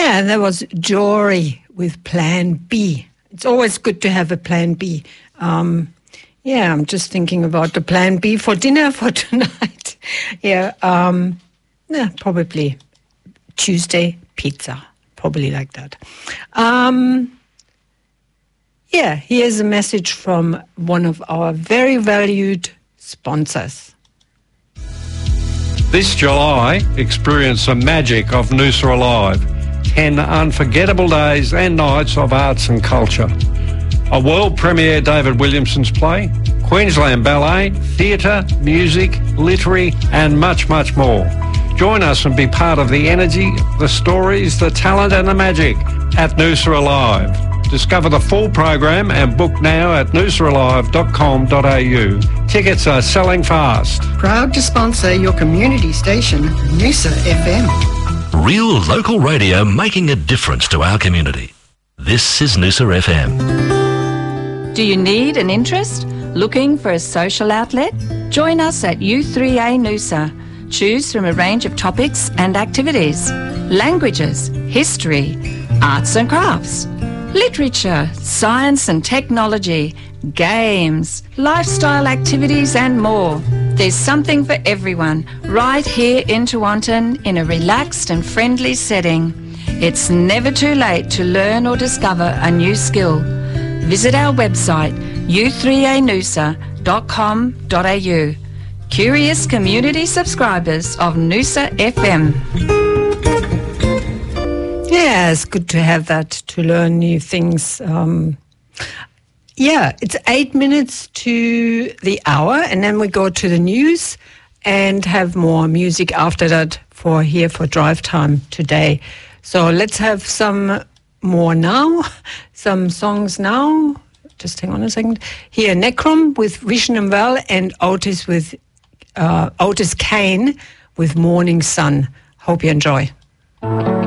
Yeah, and that was Jory with Plan B. It's always good to have a Plan B. I'm just thinking about the Plan B for dinner for tonight. Probably Tuesday pizza, probably like that. Here's a message from one of our very valued sponsors. This July, experience the magic of Noosa Alive. 10 unforgettable days and nights of arts and culture. A world premiere David Williamson's play, Queensland Ballet, theatre, music, literary and much, much more. Join us and be part of the energy, the stories, the talent and the magic at Noosa Alive. Discover the full program and book now at noosaalive.com.au. Tickets are selling fast. Proud to sponsor your community station, Noosa FM. Real local radio making a difference to our community. This is Noosa FM. Do you need an interest? Looking for a social outlet? Join us at U3A Noosa. Choose from a range of topics and activities. Languages, history, arts and crafts, literature, science and technology, games, lifestyle activities and more. There's something for everyone right here in Tewantin in a relaxed and friendly setting. It's never too late to learn or discover a new skill. Visit our website u3anoosa.com.au. Curious community subscribers of Noosa FM. Yeah, it's good to have that, to learn new things. It's 8 minutes to the hour, and then we go to the news and have more music after that for Drive Time today. So let's have some more now, some songs now. Just hang on a second. Here, Necrom with Vision and Well, and Otis Kane with Morning Sun. Hope you enjoy.